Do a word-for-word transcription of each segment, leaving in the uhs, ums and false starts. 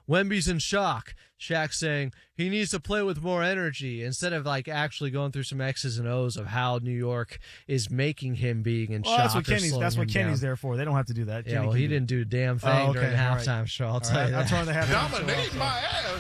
Wemby's in shock. Shaq saying he needs to play with more energy instead of like actually going through some X's and O's of how New York is making him being in well, shock. That's what Kenny's. That's what Kenny's down. there for. They don't have to do that. Yeah, Kenny well, he didn't do a damn thing oh, okay, during the right. halftime show. I'll all tell right, you that. I'll turn the halftime Dominate show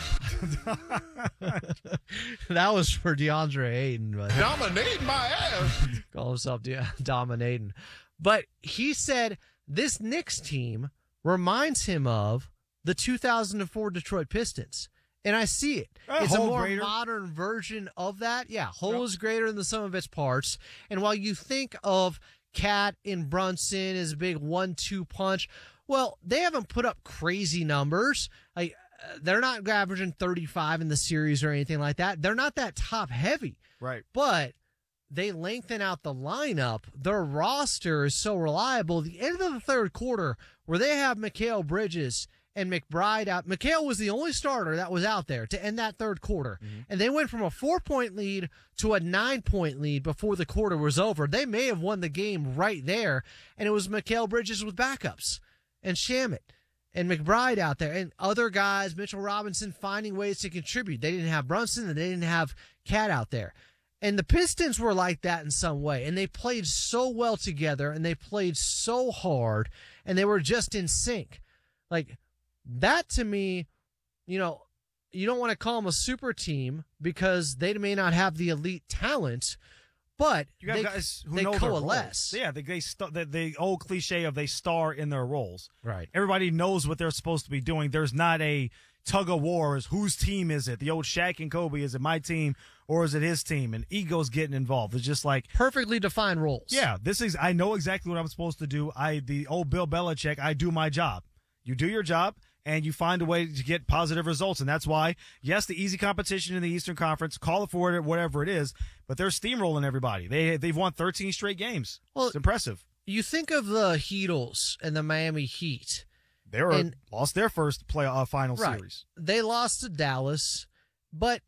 my ass. That was for DeAndre Ayton. But Dominate my ass. call himself de- dominating. But he said this Knicks team reminds him of the two thousand four Detroit Pistons. And I see it. Uh, it's a Hole more greater. modern version of that. Yeah, Hole is greater than the sum of its parts. And while you think of Cat and Brunson as a big one two punch, well, they haven't put up crazy numbers. Like, uh, they're not averaging thirty-five in the series or anything like that. They're not that top heavy. Right. But they lengthen out the lineup. Their roster is so reliable. The end of the third quarter, where they have Mikal Bridges and McBride out. Mikal was the only starter that was out there to end that third quarter. Mm-hmm. And they went from a four-point lead to a nine-point lead before the quarter was over. They may have won the game right there, and it was Mikal Bridges with backups and Shamet and McBride out there and other guys, Mitchell Robinson, finding ways to contribute. They didn't have Brunson, and they didn't have Cat out there. And the Pistons were like that in some way, and they played so well together, and they played so hard, and they were just in sync. Like, that to me, you know, you don't want to call them a super team because they may not have the elite talent, but you got they, guys who they know coalesce. Their roles. Yeah, they, they st- the, the old cliche of they star in their roles. Right. Everybody knows what they're supposed to be doing. There's not a tug of war as whose team is it? The old Shaq and Kobe, is it my team or is it his team? And egos getting involved. It's just like perfectly defined roles. Yeah, this is I know exactly what I'm supposed to do. I the old Bill Belichick, I do my job. You do your job and you find a way to get positive results. And that's why, yes, the easy competition in the Eastern Conference, call it for it, whatever it is, but they're steamrolling everybody. They they've won thirteen straight games. Well, it's impressive. You think of the Heatles and the Miami Heat. They were and, lost their first play uh, final right. series. They lost to Dallas, but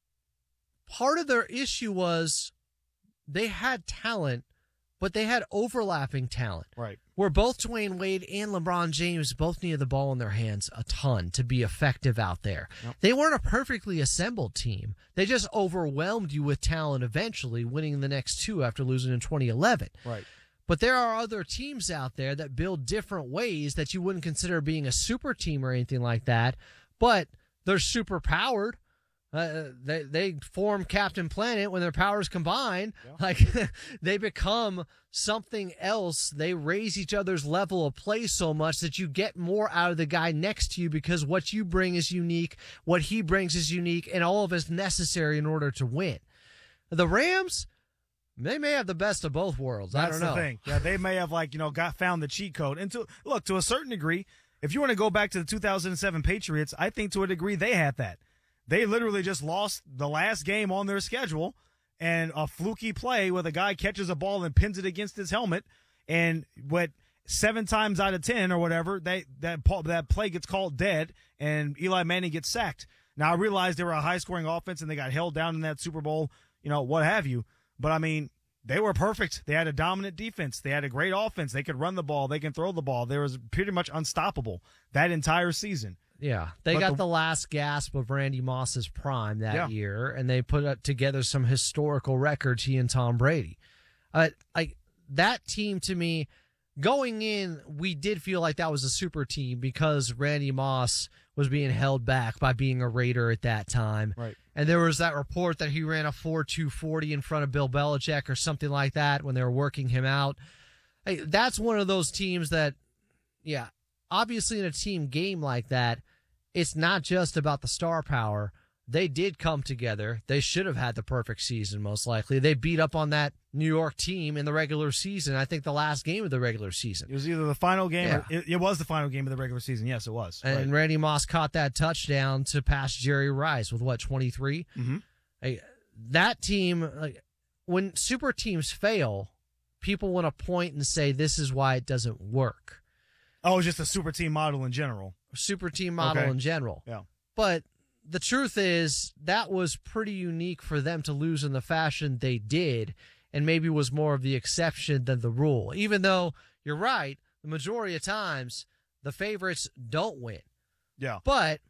part of their issue was they had talent, but they had overlapping talent. Right. Where both Dwayne Wade and LeBron James both needed the ball in their hands a ton to be effective out there. Yep. They weren't a perfectly assembled team. They just overwhelmed you with talent eventually, winning the next two after losing in twenty eleven. Right. But there are other teams out there that build different ways that you wouldn't consider being a super team or anything like that, but they're super powered. Uh, they they form Captain Planet when their powers combine. Yeah. Like they become something else. They raise each other's level of play so much that you get more out of the guy next to you because what you bring is unique, what he brings is unique, and all of it's necessary in order to win. The Rams, they may have the best of both worlds. That's I don't know. The thing. Yeah, they may have like you know got found the cheat code. And to look to a certain degree, if you want to go back to the two thousand seven Patriots, I think to a degree they had that. They literally just lost the last game on their schedule and a fluky play where the guy catches a ball and pins it against his helmet. And what seven times out of ten or whatever, they, that, that play gets called dead and Eli Manning gets sacked. Now I realize they were a high scoring offense and they got held down in that Super Bowl, you know, what have you. But I mean, they were perfect. They had a dominant defense. They had a great offense. They could run the ball. They can throw the ball. They was pretty much unstoppable that entire season. Yeah, they but got the, the last gasp of Randy Moss's prime that yeah. year, and they put together some historical records, he and Tom Brady. Uh, I, that team, to me, going in, we did feel like that was a super team because Randy Moss was being held back by being a Raider at that time. Right. And there was that report that he ran a four two forty in front of Bill Belichick or something like that when they were working him out. Hey, that's one of those teams that, yeah, obviously in a team game like that, it's not just about the star power. They did come together. They should have had the perfect season, most likely. They beat up on that New York team in the regular season. I think the last game of the regular season. It was either the final game yeah. or it, it was the final game of the regular season. Yes, it was. And right. Randy Moss caught that touchdown to pass Jerry Rice with, what, twenty-three? Mm-hmm. Hey, that team, like, when super teams fail, people want to point and say this is why it doesn't work. Oh, just a super team model in general. Super team model okay. in general. Yeah. But the truth is that was pretty unique for them to lose in the fashion they did and maybe was more of the exception than the rule. Even though you're right, the majority of times the favorites don't win. Yeah. But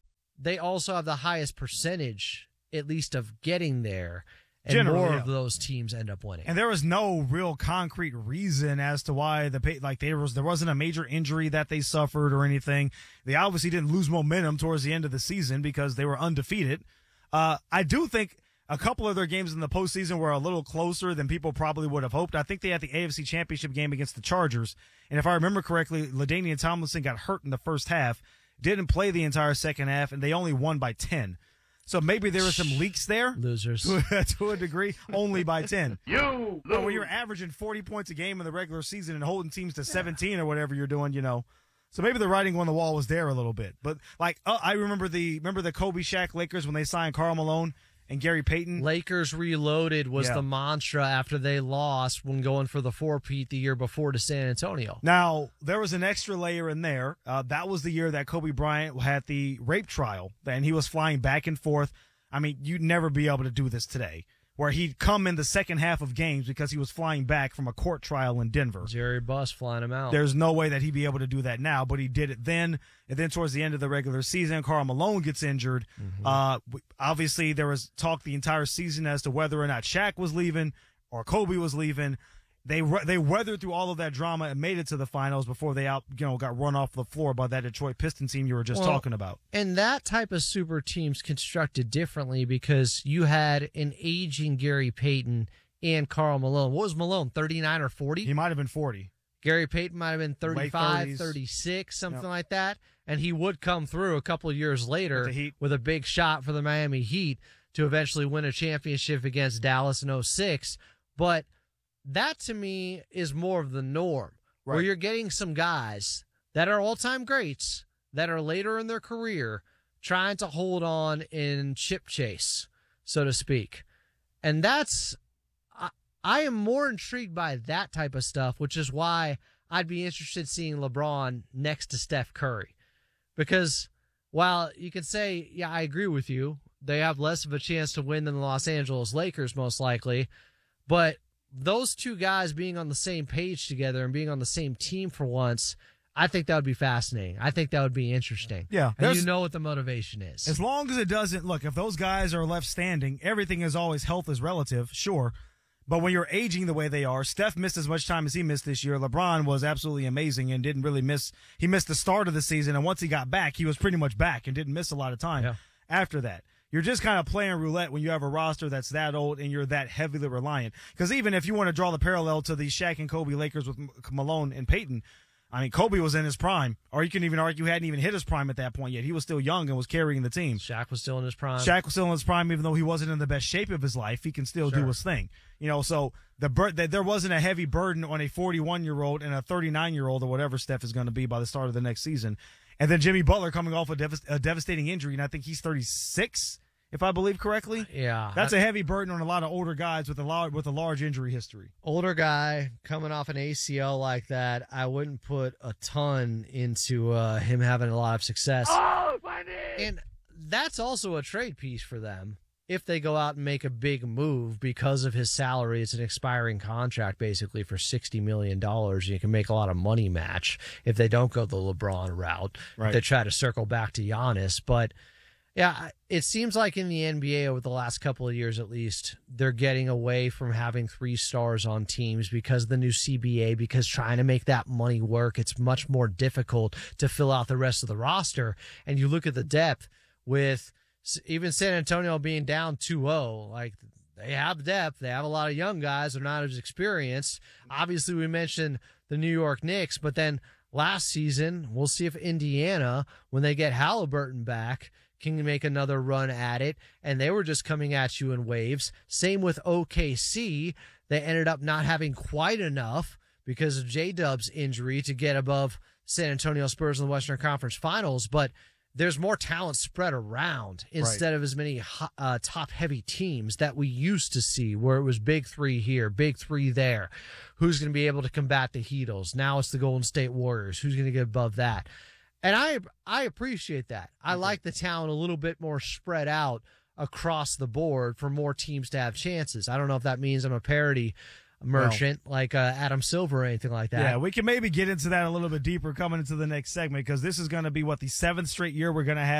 they also have the highest percentage, at least, of getting there. And Generally, more yeah. of those teams end up winning. And there was no real concrete reason as to why the pa- like there was there wasn't a major injury that they suffered or anything. They obviously didn't lose momentum towards the end of the season because they were undefeated. Uh, I do think a couple of their games in the postseason were a little closer than people probably would have hoped. I think they had the A F C Championship game against the Chargers, and if I remember correctly, LaDainian Tomlinson got hurt in the first half, didn't play the entire second half, and they only won by ten. So maybe there were some leaks there. Losers. To a degree, only by ten. You But when you're averaging forty points a game in the regular season and holding teams to seventeen or whatever you're doing, you know. So maybe the writing on the wall was there a little bit. But, like, uh, I remember the remember the Kobe Shaq Lakers when they signed Karl Malone and Gary Payton. Lakers Reloaded was Yeah. the mantra after they lost when going for the four-peat the year before to San Antonio. Now, there was an extra layer in there. Uh, that was the year that Kobe Bryant had the rape trial, and he was flying back and forth. I mean, you'd never be able to do this today, where he'd come in the second half of games because he was flying back from a court trial in Denver. Jerry Buss flying him out. There's no way that he'd be able to do that now, but he did it then. And then towards the end of the regular season, Karl Malone gets injured. Mm-hmm. Uh, obviously, there was talk the entire season as to whether or not Shaq was leaving or Kobe was leaving. They they weathered through all of that drama and made it to the finals before they out you know got run off the floor by that Detroit Pistons team you were just Well, talking about. And that type of super team's constructed differently because you had an aging Gary Payton and Karl Malone. What was Malone, thirty-nine or forty? He might have been forty. Gary Payton might have been thirty-five, thirties. thirty-six, something Yep. like that. And he would come through a couple of years later With the Heat. with a big shot for the Miami Heat to eventually win a championship against Dallas in oh six. But that, to me, is more of the norm, where Right. you're getting some guys that are all-time greats that are later in their career trying to hold on in chip chase, so to speak. And that's I, I am more intrigued by that type of stuff, which is why I'd be interested seeing LeBron next to Steph Curry. Because while you can say, yeah, I agree with you, they have less of a chance to win than the Los Angeles Lakers, most likely. But those two guys being on the same page together and being on the same team for once, I think that would be fascinating. I think that would be interesting. Yeah, And there's- you know what the motivation is. As long as it doesn't look, if those guys are left standing, everything is always health is relative, sure. But when you're aging the way they are, Steph missed as much time as he missed this year. LeBron was absolutely amazing and didn't really miss. He missed the start of the season, and once he got back, he was pretty much back and didn't miss a lot of time Yeah. after that. You're just kind of playing roulette when you have a roster that's that old and you're that heavily reliant. Because even if you want to draw the parallel to the Shaq and Kobe Lakers with M- Malone and Peyton, I mean, Kobe was in his prime, or you can even argue he hadn't even hit his prime at that point yet. He was still young and was carrying the team. Shaq was still in his prime. Shaq was still in his prime, even though he wasn't in the best shape of his life. He can still do Sure. his thing, you know. So the bur- that there wasn't a heavy burden on a forty-one year old and a thirty-nine year old or whatever Steph is going to be by the start of the next season. And then Jimmy Butler coming off a, devast- a devastating injury, and I think he's thirty-six, if I believe correctly. Yeah. That's a heavy burden on a lot of older guys with a large with a large injury history. older guy coming off an A C L like that. I wouldn't put a ton into uh, him having a lot of success. Oh, my name. And that's also a trade piece for them. If they go out and make a big move because of his salary, it's an expiring contract basically for sixty million dollars. You can make a lot of money match if they don't go the LeBron route. Right. If they try to circle back to Giannis. But yeah, it seems like in the N B A over the last couple of years at least, they're getting away from having three stars on teams because of the new C B A, because trying to make that money work, it's much more difficult to fill out the rest of the roster. And you look at the depth with even San Antonio being down two oh, like they have depth. They have a lot of young guys. They're not as experienced. Obviously, we mentioned the New York Knicks, but then last season, we'll see if Indiana, when they get Halliburton back, can make another run at it. And they were just coming at you in waves. Same with O K C. They ended up not having quite enough because of J-Dub's injury to get above San Antonio Spurs in the Western Conference Finals. But there's more talent spread around instead of as many uh, top-heavy teams that we used to see, where it was big three here, big three there. Who's going to be able to combat the Heatles? Now it's the Golden State Warriors. Who's going to get above that? And I I appreciate that. I like the talent a little bit more spread out across the board for more teams to have chances. I don't know if that means I'm a parity merchant like uh, Adam Silver or anything like that. Yeah, we can maybe get into that a little bit deeper coming into the next segment, because this is going to be what the seventh straight year we're going to have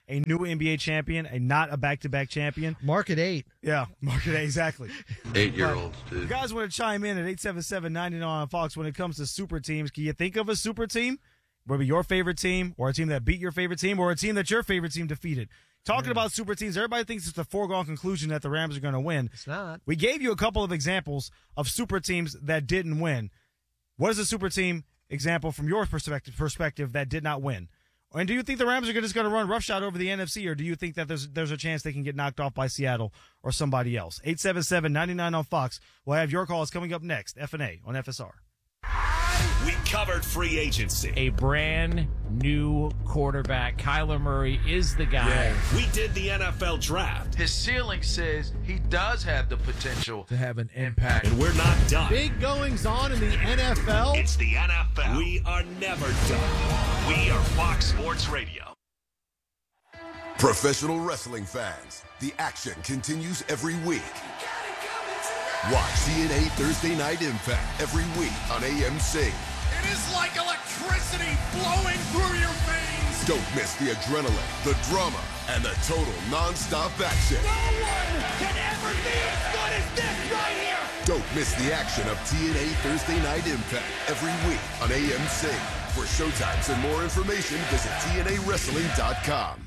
a new N B A champion, a not a back-to-back champion. Mark at eight. Yeah, market exactly. Eight-year-olds, But dude. You guys want to chime in at eight seven seven, nine nine on Fox when it comes to super teams. Can you think of a super team? Whether your favorite team or a team that beat your favorite team or a team that your favorite team defeated. Talking Yeah. about super teams, everybody thinks it's a foregone conclusion that the Rams are going to win. It's not. We gave you a couple of examples of super teams that didn't win. What is a super team example from your perspective perspective that did not win? And do you think the Rams are just going to run roughshod over the N F C, or do you think that there's there's a chance they can get knocked off by Seattle or somebody else? eight seven seven, nine nine on Fox. We'll have your calls coming up next. F and A on F S R. We covered free agency. A brand new quarterback. Kyler Murray is the guy. We did the N F L draft. His ceiling says he does have the potential to have an impact. And we're not done. Big goings on in the N F L. It's the N F L. We are never done. We are Fox Sports Radio. Professional wrestling fans, the action continues every week. Watch T N A Thursday Night Impact every week on A M C. It is like electricity flowing through your veins. Don't miss the adrenaline, the drama, and the total non-stop action. No one can ever be as good as this right here. Don't miss the action of T N A Thursday Night Impact every week on A M C. For showtimes and more information, visit T N A wrestling dot com.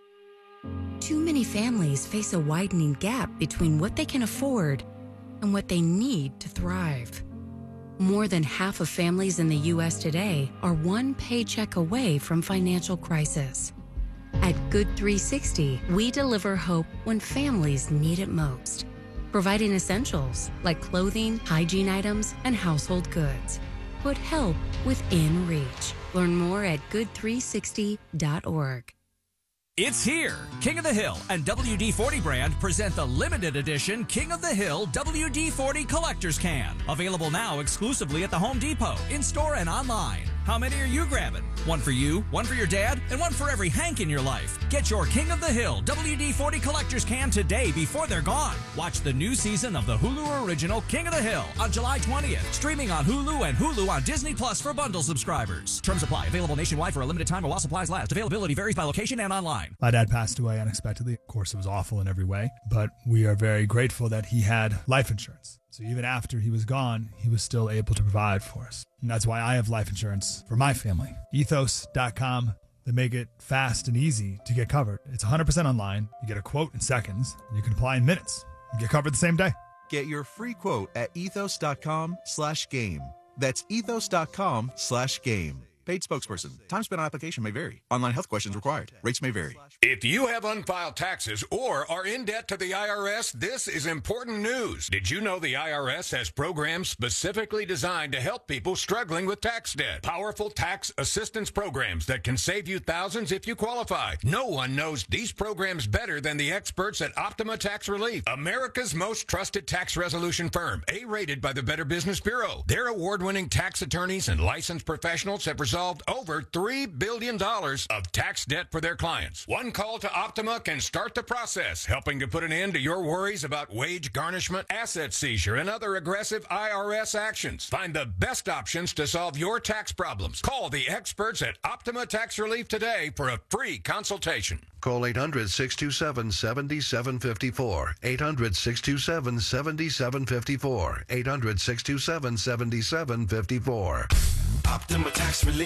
Too many families face a widening gap between what they can afford and what they need to thrive. More than half of families in the U S today are one paycheck away from financial crisis. At Good three sixty, we deliver hope when families need it most, providing essentials like clothing, hygiene items, and household goods. Put help within reach. Learn more at good three sixty dot org. It's here. King of the Hill and W D forty brand present the limited edition King of the Hill W D forty Collector's Can. Available now exclusively at the Home Depot, in-store and online. How many are you grabbing? One for you, one for your dad, and one for every Hank in your life. Get your King of the Hill W D forty Collector's Can today before they're gone. Watch the new season of the Hulu original King of the Hill on July twentieth. Streaming on Hulu and Hulu on Disney Plus for bundle subscribers. Terms apply. Available nationwide for a limited time or while supplies last. Availability varies by location and online. My dad passed away unexpectedly. Of course, it was awful in every way, but we are very grateful that he had life insurance. So even after he was gone, he was still able to provide for us. And that's why I have life insurance for my family. ethos dot com. They make it fast and easy to get covered. It's one hundred percent online. You get a quote in seconds, and you can apply in minutes. You get covered the same day. Get your free quote at ethos dot com slash game. That's ethos dot com slash game. Paid spokesperson. Time spent on application may vary. Online health questions required. Rates may vary. If you have unfiled taxes or are in debt to the I R S, this is important news. Did you know the I R S has programs specifically designed to help people struggling with tax debt? Powerful tax assistance programs that can save you thousands if you qualify. No one knows these programs better than the experts at Optima Tax Relief, America's most trusted tax resolution firm, A-rated by the Better Business Bureau. Their award-winning tax attorneys and licensed professionals have resolved over three billion dollars of tax debt for their clients. One call to Optima can start the process, helping to put an end to your worries about wage garnishment, asset seizure, and other aggressive I R S actions. Find the best options to solve your tax problems. Call the experts at Optima Tax Relief today for a free consultation. Call eight hundred, six two seven, seven seven five four. eight hundred, six two seven, seven seven five four. eight hundred, six two seven, seven seven five four. Optima Tax Relief.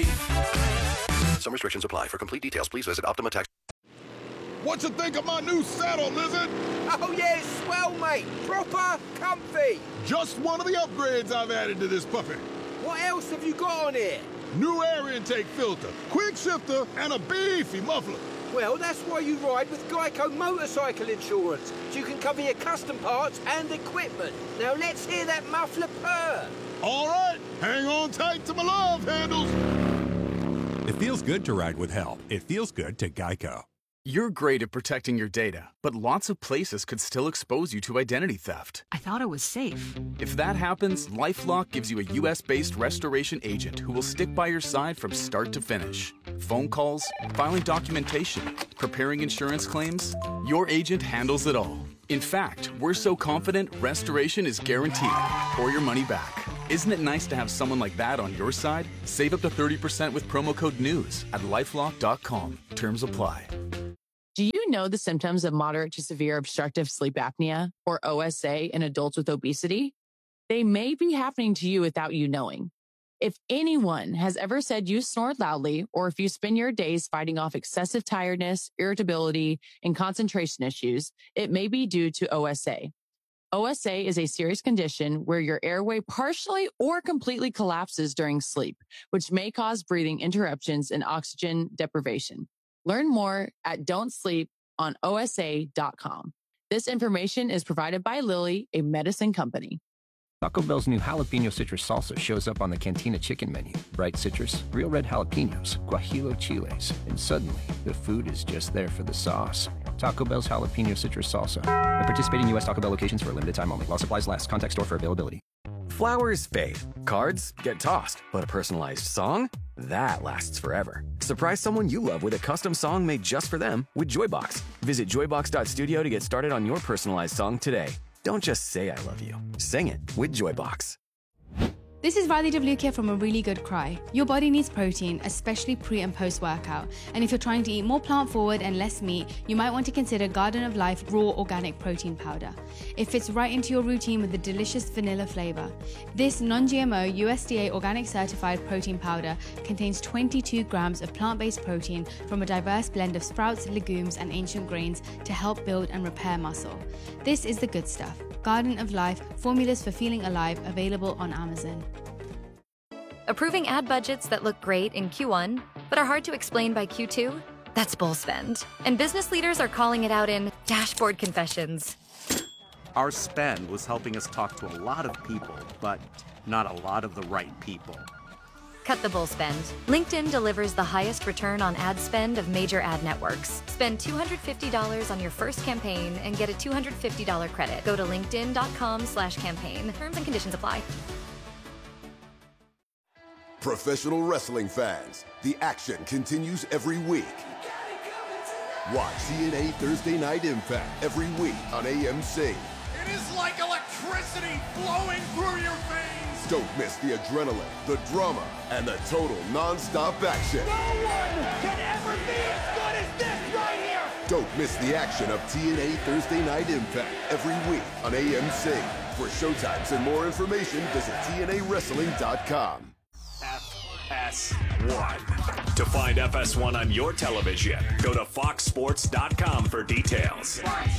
Some restrictions apply. For complete details, please visit Optima Tax. What you think of my new saddle, Lizard? Oh, yeah, it's swell, mate. Proper comfy. Just one of the upgrades I've added to this puppy. What else have you got on here? New air intake filter, quick shifter, and a beefy muffler. Well, that's why you ride with Geico Motorcycle Insurance, so you can cover your custom parts and equipment. Now let's hear that muffler purr. All right, hang on tight to my love handles. It feels good to ride with help. It feels good to Geico. You're great at protecting your data, but lots of places could still expose you to identity theft. I thought it was safe. If that happens, LifeLock gives you a U S based restoration agent who will stick by your side from start to finish. Phone calls, filing documentation, preparing insurance claims, your agent handles it all. In fact, we're so confident restoration is guaranteed or your money back. Isn't it nice to have someone like that on your side? Save up to thirty percent with promo code NEWS at lifelock dot com. Terms apply. you know the symptoms of moderate to severe obstructive sleep apnea, or O S A, in adults with obesity? They may be happening to you without you knowing. If anyone has ever said you snore loudly, or if you spend your days fighting off excessive tiredness, irritability, and concentration issues, it may be due to O S A. O S A is a serious condition where your airway partially or completely collapses during sleep, which may cause breathing interruptions and oxygen deprivation. Learn more at don't sleep on O S A dot com. This information is provided by Lilly, a medicine company. Taco Bell's new jalapeno citrus salsa shows up on the Cantina chicken menu. Bright citrus, real red jalapenos, guajillo chiles, and suddenly the food is just there for the sauce. Taco Bell's jalapeno citrus salsa. At participating U S Taco Bell locations for a limited time only. While supplies last. Contact store for availability. Flowers fade. Cards get tossed. But a personalized song? That lasts forever. Surprise someone you love with a custom song made just for them with Joybox. Visit joybox dot studio to get started on your personalized song today. Don't just say I love you. Sing it with Joybox. This is Riley W. here from A Really Good Cry. Your body needs protein, especially pre and post workout. And if you're trying to eat more plant forward and less meat, you might want to consider Garden of Life Raw Organic Protein Powder. It fits right into your routine with a delicious vanilla flavor. This non-G M O U S D A organic certified protein powder contains twenty-two grams of plant-based protein from a diverse blend of sprouts, legumes, and ancient grains to help build and repair muscle. This is the good stuff. Garden of Life, formulas for feeling alive, available on Amazon. Approving ad budgets that look great in Q one, but are hard to explain by Q two? That's bull spend. And business leaders are calling it out in Dashboard Confessions. Our spend was helping us talk to a lot of people, but not a lot of the right people. Cut the bull spend. LinkedIn delivers the highest return on ad spend of major ad networks. Spend two hundred fifty dollars on your first campaign and get a two hundred fifty dollars credit. Go to linkedin.com slash campaign. Terms and conditions apply. Professional wrestling fans, the action continues every week. Watch T N A Thursday Night Impact every week on A M C. It is like electricity flowing through your veins. Don't miss the adrenaline, the drama, and the total non-stop action. No one can ever be as good as this right here. Don't miss the action of T N A Thursday Night Impact every week on A M C. For showtimes and more information, visit T N A wrestling dot com. F S one. To find F S one on your television, go to fox sports dot com for details.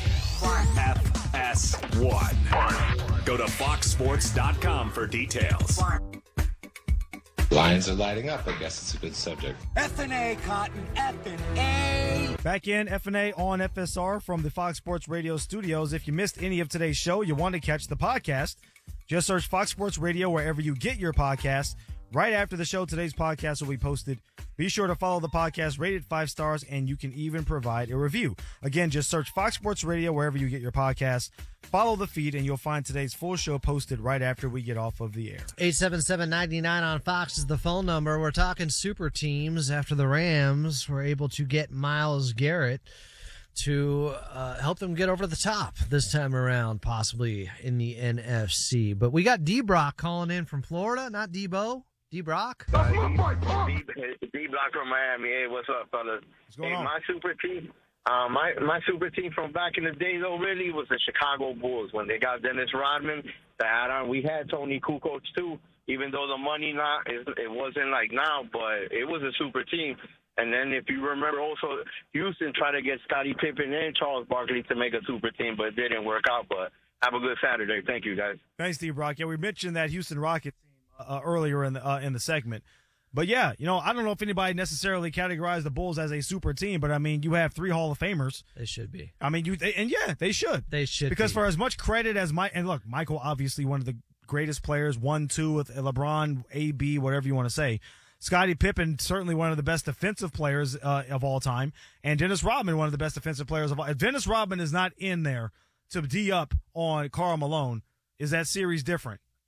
F S one. Go to fox sports dot com for details. Lines are lighting up. I guess it's a good subject. F and A, Cotton. F and A. Back in F and A on F S R from the Fox Sports Radio studios. If you missed any of today's show, you want to catch the podcast, just search Fox Sports Radio wherever you get your podcasts. Right after the show, today's podcast will be posted. Be sure to follow the podcast, rate it five stars, and you can even provide a review. Again, just search Fox Sports Radio wherever you get your podcasts. Follow the feed, and you'll find today's full show posted right after we get off of the air. eight seven seven, nine nine on Fox is the phone number. We're talking super teams after the Rams were able to get Myles Garrett to uh, help them get over the top this time around, possibly in the N F C. But we got D-Brock calling in from Florida, not D-Bo. D-Brock? Uh, D-Block from Miami. Hey, what's up, fellas? What's going hey, on? my super team, uh, my my super team from back in the day, though, really was the Chicago Bulls when they got Dennis Rodman. To add on, we had Tony Kukoc too. Even though the money not it, it wasn't like now, but it was a super team. And then if you remember, also Houston tried to get Scottie Pippen and Charles Barkley to make a super team, but it didn't work out. But have a good Saturday. Thank you, guys. Thanks, D-Brock. Yeah, we mentioned that Houston Rockets Uh, earlier in the uh, in the segment, but yeah, you know, I don't know if anybody necessarily categorized the Bulls as a super team, but I mean, you have three Hall of Famers. They should be. I mean, you they, and yeah, they should. They should because be. for as much credit as Mike and look, Michael obviously one of the greatest players, one two with LeBron, A B, whatever you want to say. Scottie Pippen certainly one of the best defensive players uh, of all time, and Dennis Rodman one of the best defensive players of all. If Dennis Rodman is not in there to D up on Karl Malone, is that series different?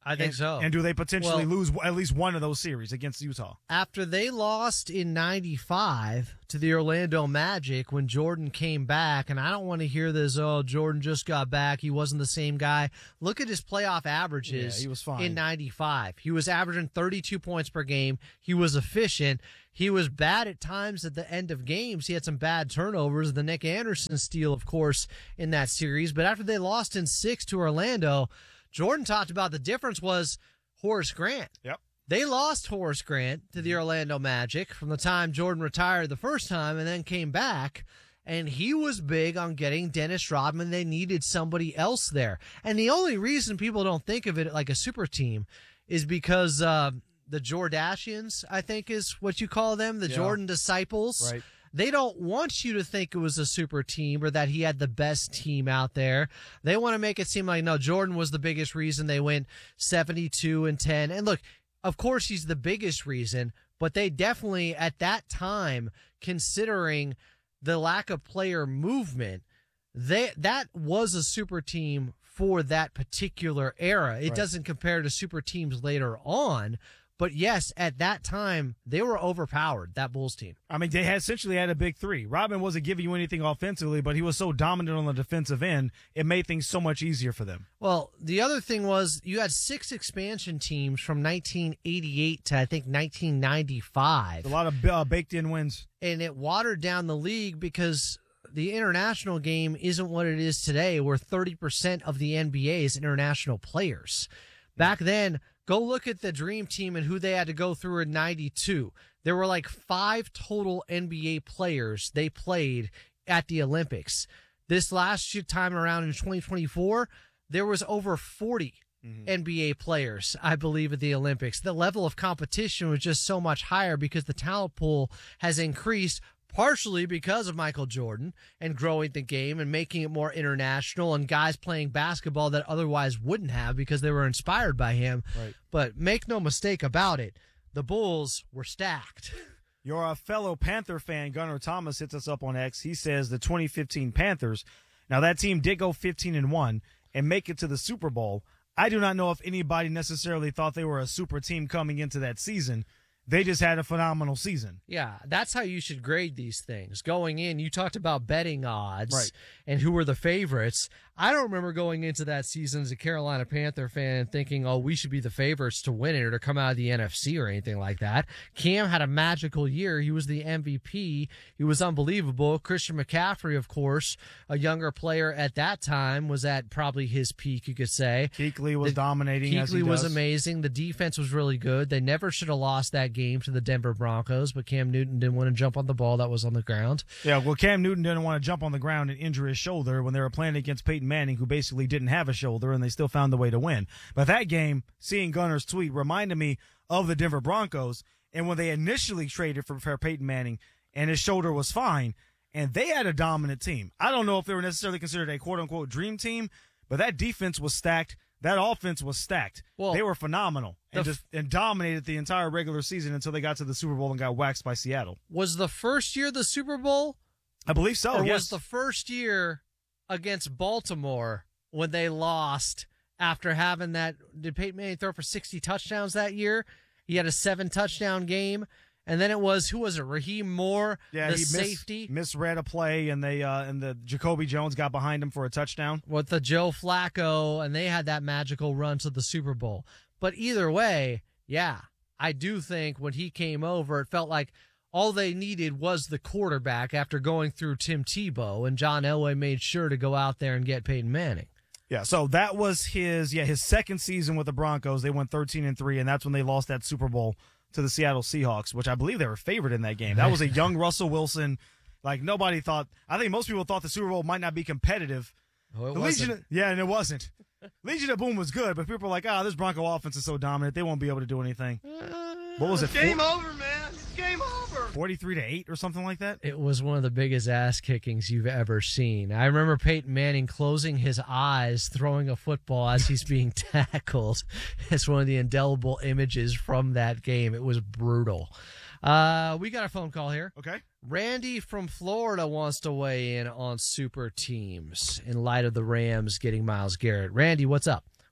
I think and, so. And do they potentially Well, lose at least one of those series against Utah? After they lost in ninety-five to the Orlando Magic when Jordan came back, and I don't want to hear this, oh, Jordan just got back, he wasn't the same guy. Look at his playoff averages Yeah, he was fine. in ninety-five. He was averaging thirty-two points per game. He was efficient. He was bad at times at the end of games. He had some bad turnovers. The Nick Anderson steal, of course, in that series. But after they lost in six to Orlando, Jordan talked about the difference was Horace Grant. Yep. They lost Horace Grant to the Orlando Magic from the time Jordan retired the first time and then came back. And he was big on getting Dennis Rodman. They needed somebody else there. And the only reason people don't think of it like a super team is because uh, the Jordashians, I think is what you call them, the Yeah. Jordan disciples. Right. They don't want you to think it was a super team or that he had the best team out there. They want to make it seem like, no, Jordan was the biggest reason they went seventy-two and ten. And look, of course he's the biggest reason, but they definitely at that time, considering the lack of player movement, they that was a super team for that particular era. It Right. doesn't compare to super teams later on. But yes, at that time, they were overpowered, that Bulls team. I mean, they had essentially had a big three. Rodman wasn't giving you anything offensively, but he was so dominant on the defensive end, it made things so much easier for them. Well, the other thing was you had six expansion teams from nineteen eighty-eight to, I think, nineteen ninety-five. A lot of uh, baked-in wins. And it watered down the league because the international game isn't what it is today, where thirty percent of the N B A is international players. Back then, go look at the Dream Team and who they had to go through in ninety-two. There were like five total N B A players they played at the Olympics. This last time around in twenty twenty-four, there was over forty mm-hmm. N B A players, I believe, at the Olympics. The level of competition was just so much higher because the talent pool has increased, partially because of Michael Jordan and growing the game and making it more international and guys playing basketball that otherwise wouldn't have because they were inspired by him. Right. But make no mistake about it, the Bulls were stacked. Your uh, fellow Panther fan, Gunnar Thomas, hits us up on X. He says the twenty fifteen Panthers, now that team did go fifteen and one and make it to the Super Bowl. I do not know if anybody necessarily thought they were a super team coming into that season. They just had a phenomenal season. Yeah, that's how you should grade these things. Going in, you talked about betting odds Right. and who were the favorites. I don't remember going into that season as a Carolina Panther fan and thinking, oh, we should be the favorites to win it or to come out of the N F C or anything like that. Cam had a magical year. He was the M V P. He was unbelievable. Christian McCaffrey, of course, a younger player at that time, was at probably his peak, you could say. Kuechly was The- dominating as he Kuechly was does. amazing. The defense was really good. They never should have lost that game to the Denver Broncos, but Cam Newton didn't want to jump on the ball that was on the ground. Yeah, well, Cam Newton didn't want to jump on the ground and injure his shoulder when they were playing against Peyton Manning, who basically didn't have a shoulder, and they still found the way to win. But that game, seeing Gunnar's tweet, reminded me of the Denver Broncos, and when they initially traded for, for Peyton Manning, and his shoulder was fine, and they had a dominant team. I don't know if they were necessarily considered a quote-unquote dream team, but that defense was stacked. That offense was stacked. Well, they were phenomenal and the just and dominated the entire regular season until they got to the Super Bowl and got waxed by Seattle. Was the first year the Super Bowl? I believe so, Or yes. was the first year against Baltimore when they lost after having that? Did Peyton Manning throw for sixty touchdowns that year? He had a seven touchdown game. And then it was, who was it? Raheem Moore, Yeah, the he mis- safety. misread a play, and they uh, and the Jacoby Jones got behind him for a touchdown. With the Joe Flacco, and they had that magical run to the Super Bowl. But either way, yeah, I do think when he came over, it felt like all they needed was the quarterback after going through Tim Tebow, and John Elway made sure to go out there and get Peyton Manning. Yeah, so that was his yeah his second season with the Broncos. They went thirteen and three, and that's when they lost that Super Bowl to the Seattle Seahawks, which I believe they were favored in that game. That was a young Russell Wilson. Like, nobody thought – I think most people thought the Super Bowl might not be competitive. Oh, it the wasn't. Legion, yeah, and it wasn't. Legion of Boom was good, but people were like, ah, oh, this Bronco offense is so dominant, they won't be able to do anything. What was it? Game four- over, man. It's game over. forty-three to eight or something like that? It was one of the biggest ass kickings you've ever seen. I remember Peyton Manning closing his eyes, throwing a football as he's being tackled. It's one of the indelible images from that game. It was brutal. Uh, we got a phone call here. Okay. Randy from Florida wants to weigh in on super teams in light of the Rams getting Myles Garrett. Randy, what's up?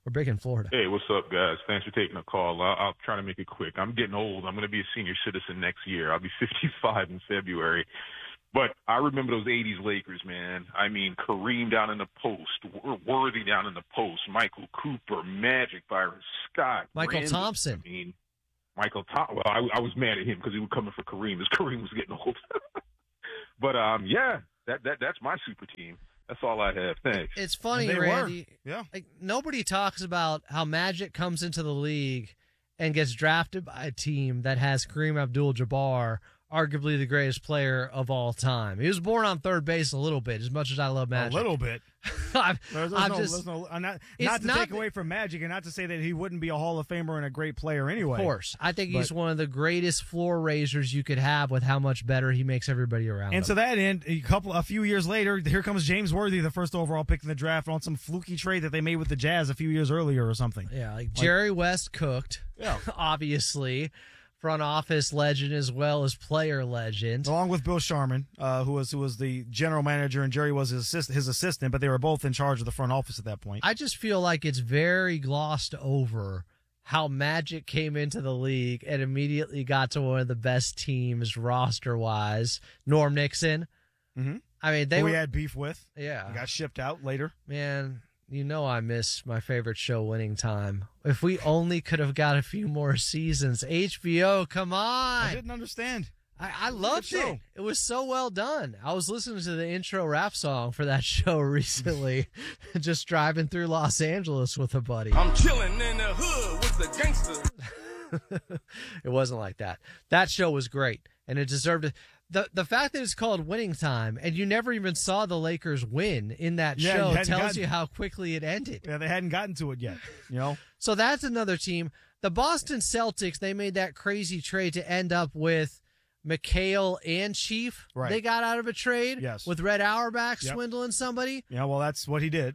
We're big in Florida. Hey, what's up, guys? Thanks for taking the call. I'll, I'll try to make it quick. I'm getting old. I'm going to be a senior citizen next year. I'll be fifty-five in February. But I remember those eighties Lakers, man. I mean, Kareem down in the post, Worthy down in the post, Michael Cooper, Magic, Byron Scott, Michael Randall. Thompson. I mean, Michael Thompson. Well, I, I was mad at him because he was coming for Kareem as Kareem was getting old. But, um, yeah, that, that that's my super team. That's all I have. Thanks. It's funny, They Randy. were. Yeah. Like, nobody talks about how Magic comes into the league and gets drafted by a team that has Kareem Abdul-Jabbar, arguably the greatest player of all time. He was born on third base a little bit, as much as I love Magic. A little bit. I'm, There's, there's I'm no, just, there's no, uh, not, it's not to not take that- away from Magic and not to say that he wouldn't be a Hall of Famer and a great player anyway. Of course. I think he's But- one of the greatest floor raisers you could have with how much better he makes everybody around And him. to that end, a couple, a few years later, here comes James Worthy, the first overall pick in the draft, on some fluky trade that they made with the Jazz a few years earlier or something. Yeah, like Jerry West cooked, Yeah. obviously, front office legend as well as player legend. Along with Bill Sharman, uh, who was who was the general manager, and Jerry was his, assist, his assistant, but they were both in charge of the front office at that point. I just feel like it's very glossed over how Magic came into the league and immediately got to one of the best teams roster-wise. Norm Nixon. Mm-hmm. I mean, they Who were, we had beef with. Yeah. He got shipped out later. Man, you know I miss my favorite show, Winning Time. If we only could have got a few more seasons. H B O, come on. I didn't understand. I, I loved Good show. it. It was so well done. I was listening to the intro rap song for that show recently, just driving through Los Angeles with a buddy. I'm chilling in the hood with the gangsters. It wasn't like that. That show was great, and it deserved it. The the fact that it's called Winning Time, and you never even saw the Lakers win in that Yeah, show you hadn't tells gotten- you how quickly it ended. Yeah, they hadn't gotten to it yet, you know? So that's another team. The Boston Celtics, they made that crazy trade to end up with McHale and Chief. Right. They got out of a trade Yes. with Red Auerbach Yep. swindling somebody Yeah, well, that's what he did.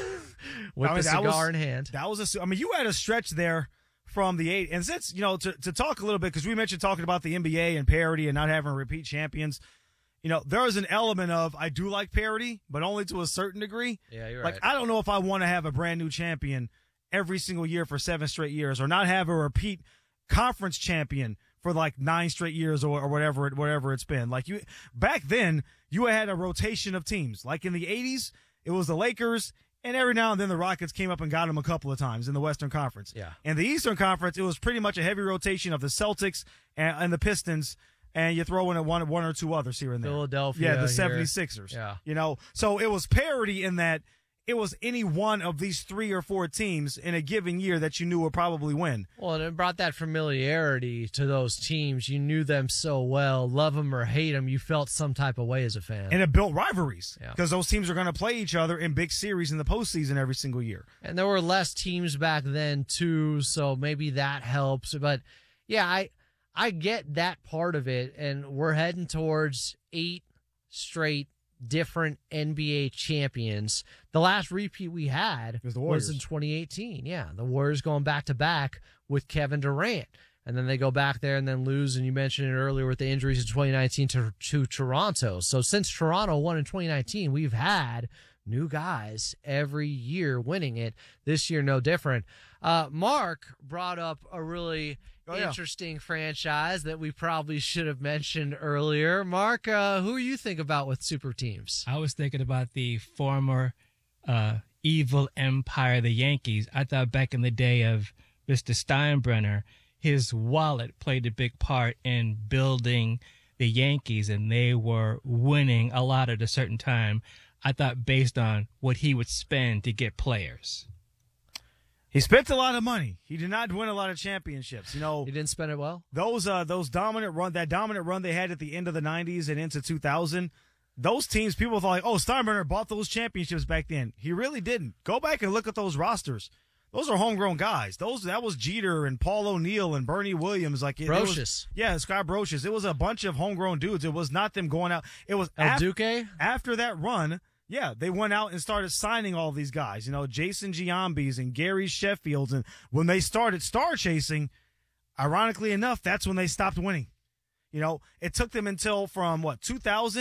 with I mean, the that cigar was- in hand. That was a. I mean, you had a stretch there from the eight, and since you know to to talk a little bit because we mentioned talking about the N B A and parity and not having repeat champions. You know, there is an element of I do like parity, but only to a certain degree. Yeah, you're Like right. I don't know if I want to have a brand new champion every single year for seven straight years, or not have a repeat conference champion for like nine straight years or, or whatever it whatever it's been. Like you back then, you had a rotation of teams. Like in the eighties, it was the Lakers. And every now and then the Rockets came up and got them a couple of times in the Western Conference. Yeah. In the Eastern Conference, it was pretty much a heavy rotation of the Celtics and, and the Pistons, and you throw in a one, one or two others here and there. Philadelphia Yeah, the here. seventy-sixers. Yeah. You know, so it was parity in that it was any one of these three or four teams in a given year that you knew would probably win. Well, and it brought that familiarity to those teams. You knew them so well. Love them or hate them, you felt some type of way as a fan. And it built rivalries Yeah. because those teams are going to play each other in big series in the postseason every single year. And there were less teams back then too, so maybe that helps. But yeah, I I get that part of it, and we're heading towards eight straight different N B A champions. The last repeat we had was, the was Warriors. in twenty eighteen. Yeah, the Warriors going back to back with Kevin Durant. And then they go back there and then lose, and you mentioned it earlier with the injuries in twenty nineteen to, to Toronto. So since Toronto won in twenty nineteen, we've had new guys every year winning it. This year, no different. Uh, Mark brought up a really Oh, yeah. interesting franchise that we probably should have mentioned earlier. Mark, uh, who do you think about with super teams? I was thinking about the former uh, evil empire, the Yankees. I thought back in the day of Mister Steinbrenner, his wallet played a big part in building the Yankees, and they were winning a lot at a certain time. I thought based on what he would spend to get players. He spent a lot of money. He did not win a lot of championships. You know, he didn't spend it well. Those uh, those dominant run, that dominant run they had at the end of the nineties and into two thousand. Those teams, people thought like, oh, Steinbrenner bought those championships back then. He really didn't. Go back and look at those rosters. Those are homegrown guys. Those that was Jeter and Paul O'Neill and Bernie Williams. Like it, it was, Brocious. yeah, Scott Brocious. It was a bunch of homegrown dudes. It was not them going out. It was El af- Duque? after that run. Yeah, they went out and started signing all these guys, you know, Jason Giambis and Gary Sheffields. And when they started star chasing, ironically enough, that's when they stopped winning. You know, it took them until from, what, two thousand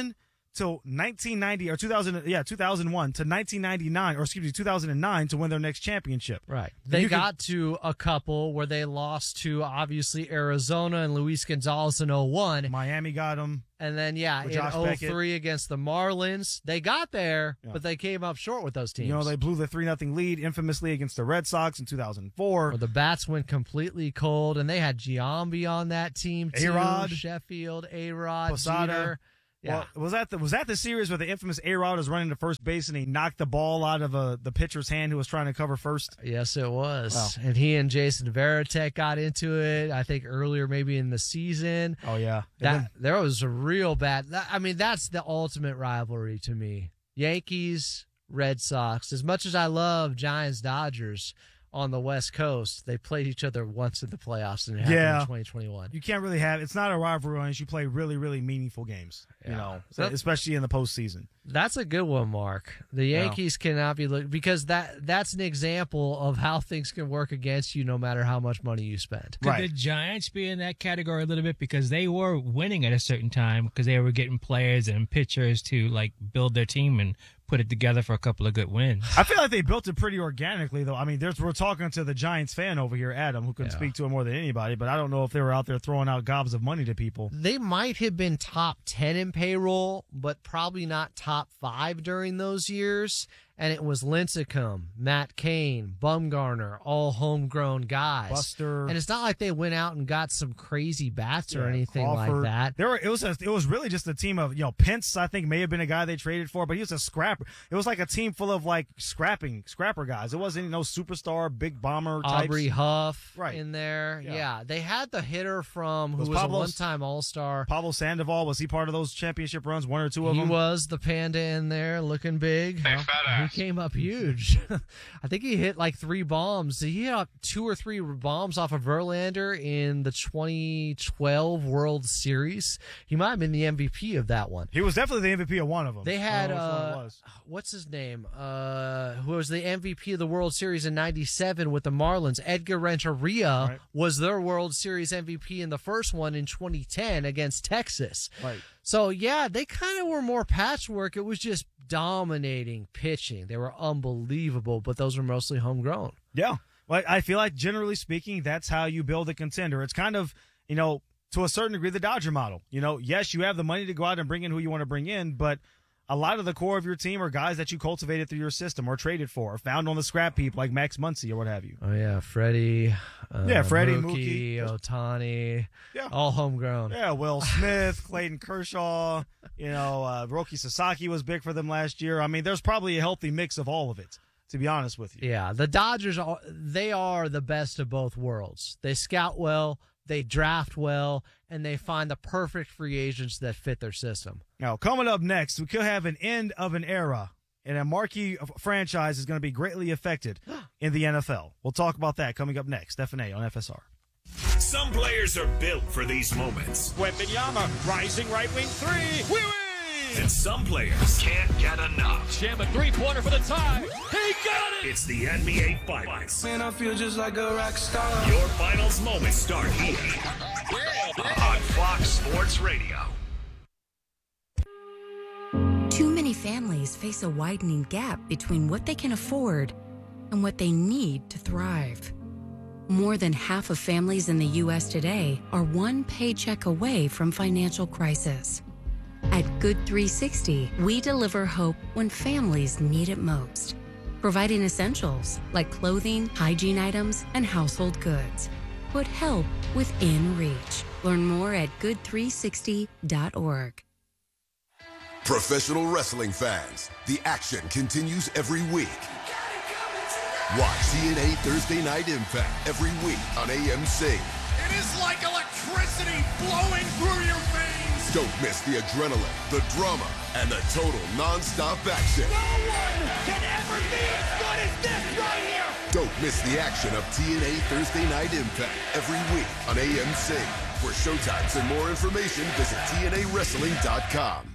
till nineteen ninety or two thousand, yeah, two thousand one to nineteen ninety-nine, or excuse me, two thousand nine to win their next championship. Right. And They you got to a couple where they lost to obviously Arizona and Luis Gonzalez in oh one. Miami got them. And then, yeah, With in Josh oh Beckett. three against the Marlins. They got there, Yeah. but they came up short with those teams. You know, they blew the three nothing lead infamously against the Red Sox in two thousand four. Where the bats went completely cold, and they had Giambi on that team too. A-Rod. Sheffield, A-Rod, Posada. Jeter. Yeah. Well, was that the was that the series where the infamous A-Rod was running to first base and he knocked the ball out of uh, the pitcher's hand who was trying to cover first? Yes, it was. Wow. And he and Jason Varitek got into it, I think, earlier maybe in the season. Oh, yeah. That And then- There was a real bad that- I mean, that's the ultimate rivalry to me. Yankees, Red Sox. As much as I love Giants, Dodgers on the West Coast, they played each other once in the playoffs, and it happened Yeah. in twenty twenty-one. You can't really have it's not a rivalry unless you play really, really meaningful games. You Yeah. know, So- especially in the postseason. That's a good one, Mark. The Yeah. Yankees cannot be looked because that that's an example of how things can work against you no matter how much money you spend. Could the Giants be in that category a little bit because they were winning at a certain time because they were getting players and pitchers to like build their team and put it together for a couple of good wins. I feel like they built it pretty organically, though. I mean, there's, we're talking to the Giants fan over here, Adam, who can Yeah. speak to it more than anybody, but I don't know if they were out there throwing out gobs of money to people. They might have been top ten in payroll, but probably not top five during those years. And it was Lincecum, Matt Cain, Bumgarner, all homegrown guys. Buster. And it's not like they went out and got some crazy bats or Yeah, anything Crawford. like that. There were it was a, it was really just a team of, you know, Pence, I think, may have been a guy they traded for, but he was a scrapper. It was like a team full of like scrapping scrapper guys. It wasn't no superstar, big bomber types. Aubrey Huff Right. in there. Yeah. Yeah. They had the hitter from who Was was, Pablo- a one-time All-Star. Pablo Sandoval, was he part of those championship runs? One or two of He them? was the panda in there looking big. Big fat He ass. came up huge. I think he hit like three bombs. He hit two or three bombs off of Verlander in the twenty twelve World Series. He might have been the M V P of that one. He was definitely the M V P of one of them. They I had, don't know which one it uh, was. what's his name? Uh, who was the M V P of the World Series in ninety-seven with the Marlins? Edgar Renteria Right. was their World Series M V P in the first one in twenty ten against Texas. Right. So, yeah, they kind of were more patchwork. It was just dominating pitching. They were unbelievable, but those were mostly homegrown. Yeah. Well, I feel like generally speaking, that's how you build a contender. It's kind of, you know, to a certain degree, the Dodger model. You know, yes, you have the money to go out and bring in who you want to bring in, but a lot of the core of your team are guys that you cultivated through your system or traded for or found on the scrap heap like Max Muncy or what have you. Oh, yeah, Freddie. Uh, Yeah, Freddie, Mookie, Mookie. Otani. Yeah. All homegrown. Yeah, Will Smith, Clayton Kershaw, you know, uh, Roki Sasaki was big for them last year. I mean, there's probably a healthy mix of all of it, to be honest with you. Yeah, the Dodgers, are they are the best of both worlds. They scout well, they draft well, and they find the perfect free agents that fit their system. Now, coming up next, we could have an end of an era, and a marquee franchise is going to be greatly affected in the N F L. We'll talk about that coming up next. F N A on F S R. Some players are built for these moments. Wembanyama, rising right wing three. Wee wee! And some players can't get enough. Jam a three-pointer for the tie. He got it! It's the N B A Finals. Man, I feel just like a rock star. Your finals moments start here on Fox Sports Radio. Too many families face a widening gap between what they can afford and what they need to thrive. More than half of families in the U S today are one paycheck away from financial crisis. At Good three sixty, we deliver hope when families need it most, providing essentials like clothing, hygiene items, and household goods. Put help within reach. Learn more at good three sixty dot org. Professional wrestling fans, the action continues every week. Watch T N A Thursday Night Impact every week on A M C. It is like electricity flowing through your veins. Don't miss the adrenaline, the drama, and the total non-stop action. No one can ever be as good as this right here. Don't miss the action of T N A Thursday Night Impact every week on A M C. For showtimes and more information, visit T N A wrestling dot com.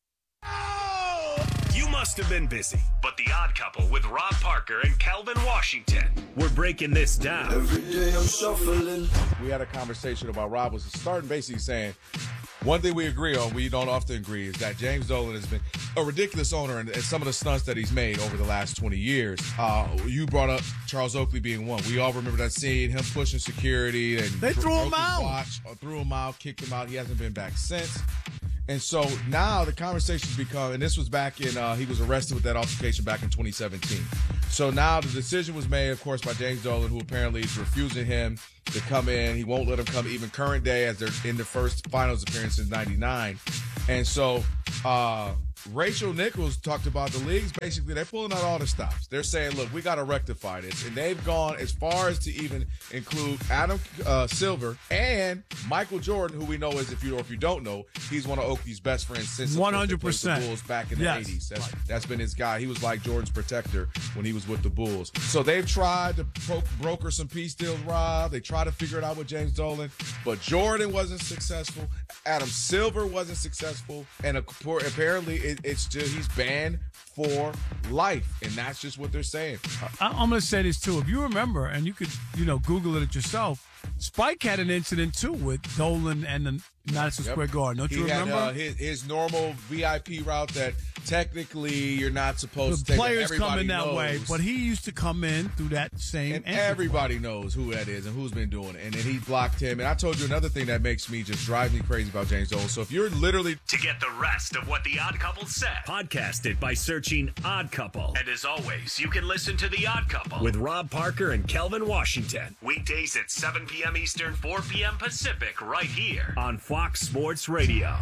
You must have been busy, but The Odd Couple with Rob Parker and Calvin Washington, we're breaking this down. Every day I'm shuffling. We had a conversation about Rob was starting basically saying, one thing we agree on, we don't often agree, is that James Dolan has been a ridiculous owner, and, and some of the stunts that he's made over the last twenty years. Uh, you brought up Charles Oakley being one. We all remember that scene, him pushing security, and they threw him out. Watch, or threw him out, kicked him out. He hasn't been back since. And so now the conversation's become, and this was back in, uh, he was arrested with that altercation back in twenty seventeen. So now the decision was made, of course, by James Dolan, who apparently is refusing him to come in. He won't let him come even current day as they're in the first finals appearance since ninety-nine. And so uh, Rachel Nichols talked about the leagues. Basically, they're pulling out all the stops. They're saying, look, we got to rectify this. And they've gone as far as to even include Adam uh, Silver and Michael Jordan, who we know is, if you or if you don't know, he's one of Oakley's best friends since one hundred the percent Bulls back in the yes. eighties. That's, that's been his guy. He was like Jordan's protector when he was with the Bulls. So they've tried to pro- broker some peace deals, Rob. They tried to figure it out with James Dolan, but Jordan wasn't successful. Adam Silver wasn't successful. And apparently it, it's just, he's banned for life. And that's just what they're saying. I, I'm going to say this, too. If you remember, and you could, you know, Google it yourself, Spike had an incident, too, with Dolan and the Madison Yep. Square Garden. Don't he you remember? Had, uh, his, his normal V I P route that technically you're not supposed The to take. players Everybody come in that knows. way, but he used to come in through that same And entry everybody knows who that is and who's been doing it. And then he blocked him. And I told you another thing that makes me just drive me crazy about James Dolan. So if you're literally To get the rest of what The Odd Couple said, podcast it by searching Odd Couple. And as always, you can listen to The Odd Couple with Rob Parker and Kelvin Washington. Weekdays at seven p.m. Eastern, four p.m. Pacific, right here on Fox Sports Radio.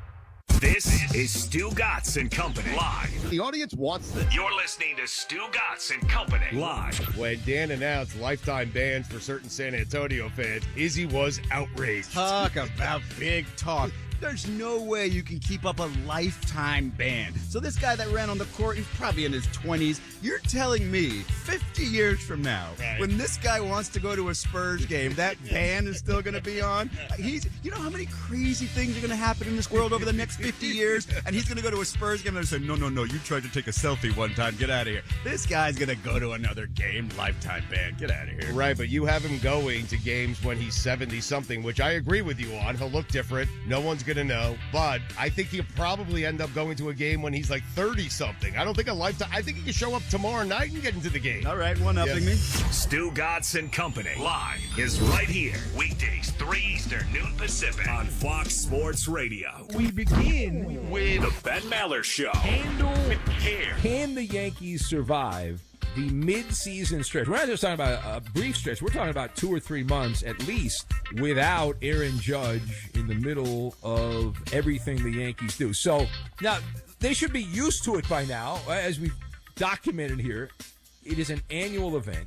This is Stu Gatz and Company live. The audience wants this. You're listening to Stu Gatz and Company live. When Dan announced lifetime bans for certain San Antonio fans, Izzy was outraged. Talk about big talk. There's no way you can keep up a lifetime ban. So this guy that ran on the court, he's probably in his twenties. You're telling me fifty years from now, Right. when this guy wants to go to a Spurs game, that ban is still going to be on? He's, you know how many crazy things are going to happen in this world over the next fifty years? And he's going to go to a Spurs game and say, no, no, no, you tried to take a selfie one time. Get out of here. This guy's going to go to another game, lifetime ban. Get out of here. Right, but you have him going to games when he's seventy-something, which I agree with you on. He'll look different. No one's going to know. But I think he'll probably end up going to a game when he's like thirty-something. I don't think a lifetime. I think he can show up tomorrow night and get into the game. All right, one-upping me. Stu Gatz and Company live is right here. Weekdays, three Eastern, noon Pacific on Fox Sports Radio. We begin with the Ben Maller Show. Handle with care. Can the Yankees survive the mid-season stretch? We're not just talking about a brief stretch. We're talking about two or three months at least without Aaron Judge in the middle of everything the Yankees do. So now they should be used to it by now, as we've documented here. It is an annual event.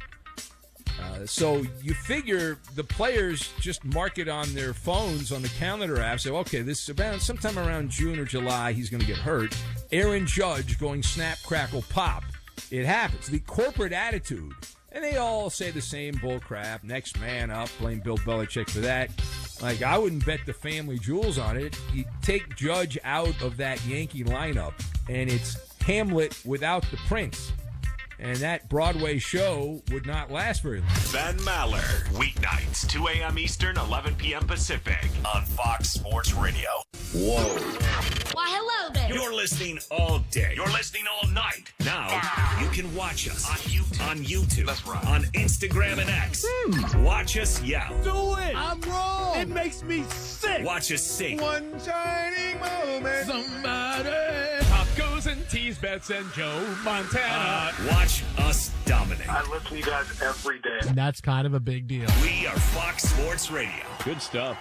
Uh, so you figure the players just mark it on their phones on the calendar app. Say, okay, this is about sometime around June or July he's going to get hurt. Aaron Judge going snap, crackle, pop. It happens. The corporate attitude, and they all say the same bull crap. Next man up. Blame Bill Belichick for that. Like, I wouldn't bet the family jewels on it. You take Judge out of that Yankee lineup, and it's Hamlet without the prince. And that Broadway show would not last very long. Ben Maller, weeknights, two a.m. Eastern, eleven p.m. Pacific on Fox Sports Radio. Whoa. Why, hello there. You're listening all day. You're listening all night. Now, you can watch us on YouTube, on, YouTube, That's right. on Instagram and X. Hmm. Watch us yell. Do it. I'm wrong. It makes me sick. Watch us sing. One shining moment. Somebody. Tacos and teas, bets and Joe Montana. Uh, watch us dominate. I listen to you guys every day. And that's kind of a big deal. We are Fox Sports Radio. Good stuff.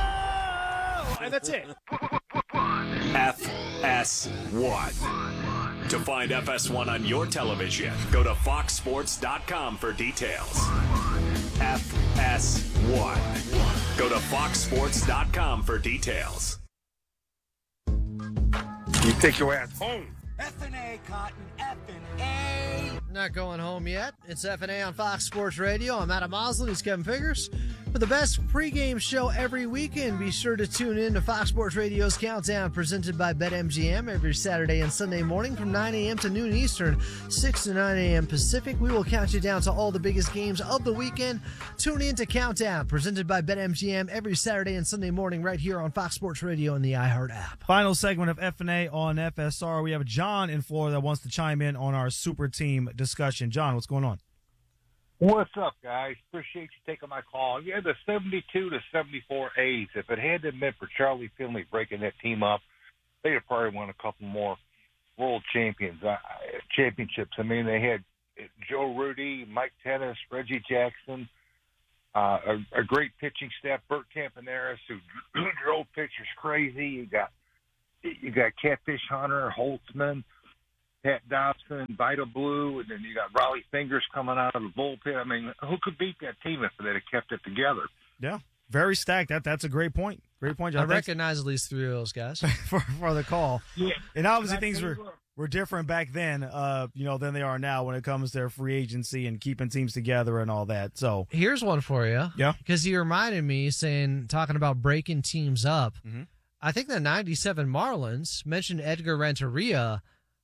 And that's it. F S one. To find F S one on your television, go to fox sports dot com for details. F S one. Go to fox sports dot com for details. You take your ass home. F and A, Cotton. F and A. Not going home yet. It's F and A on Fox Sports Radio. I'm Adam Mosley. He's Kevin Figures. For the best pregame show every weekend, be sure to tune in to Fox Sports Radio's Countdown, presented by BetMGM, every Saturday and Sunday morning from nine a.m. to noon Eastern, six to nine a.m. Pacific. We will count you down to all the biggest games of the weekend. Tune in to Countdown, presented by BetMGM, every Saturday and Sunday morning right here on Fox Sports Radio and the iHeart app. Final segment of F and A on F S R. We have John in Florida that wants to chime in on our super team discussion. John, what's going on? What's up, guys? Appreciate you taking my call. Yeah, the seventy-two to seventy-four A's, if it hadn't been for Charlie Finley breaking that team up, they'd have probably won a couple more world champions uh, championships. I mean, they had Joe Rudy, Mike Tennis, Reggie Jackson, uh, a, a great pitching staff, Bert Campaneris, who drove pitchers crazy. You got you got Catfish Hunter, Holtzman, Pat Dobson, Vita Blue, and then you got Raleigh Fingers coming out of the bullpen. I mean, who could beat that team if they'd have kept it together? Yeah, very stacked. That That's a great point. Great point, John. I Thanks recognize at least three of those guys. for, for the call. Yeah. And obviously And I things tell you were, what. were different back then, uh, you know, than they are now when it comes to free agency and keeping teams together and all that. So Here's one for you. Yeah. Because you reminded me saying, talking about breaking teams up. Mm-hmm. I think the ninety-seven Marlins mentioned Edgar Renteria.